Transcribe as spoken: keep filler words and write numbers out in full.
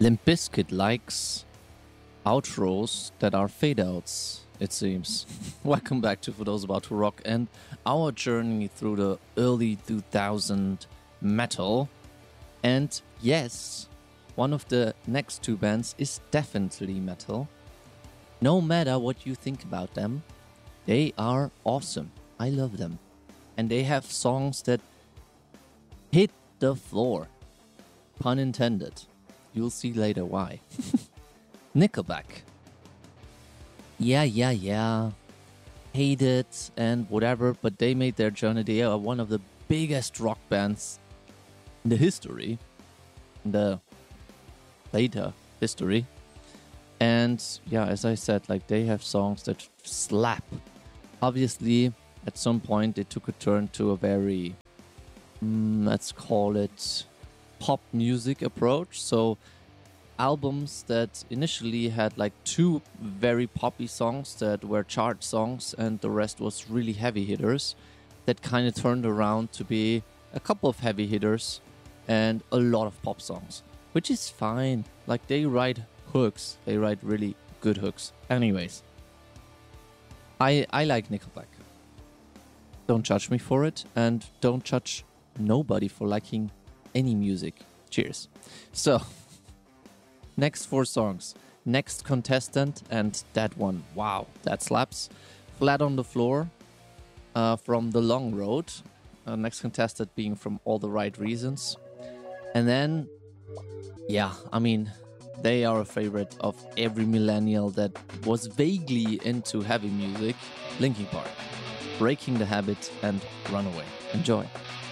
Limp Bizkit likes outros that are fade outs, it seems. Welcome back to For Those About to Rock and our journey through the early two thousand metal. And yes, one of the next two bands is definitely metal. No matter what you think about them, they are awesome. I love them. And they have songs that hit the floor. Pun intended. You'll see later why. Nickelback. Yeah, yeah, yeah. Hate it and whatever, but they made their journey. They are one of the biggest rock bands in the history. In the later history. And yeah, as I said, like they have songs that slap. Obviously, at some point they took a turn to a very, mm, let's call it, pop music approach. So albums that initially had like two very poppy songs that were chart songs and the rest was really heavy hitters, that kind of turned around to be a couple of heavy hitters and a lot of pop songs, which is fine. Like they write hooks, they write really good hooks. Anyways, I I like Nickelback. Don't judge me for it, and don't judge nobody for liking any music. Cheers. So, next four songs. Next contestant, and that one, wow, that slaps. Flat on the Floor uh, from The Long Road. Uh, next contestant being From All the Right Reasons. And then, yeah, I mean, they are a favorite of every millennial that was vaguely into heavy music. Linkin Park. Breaking the Habit and Runaway. Enjoy.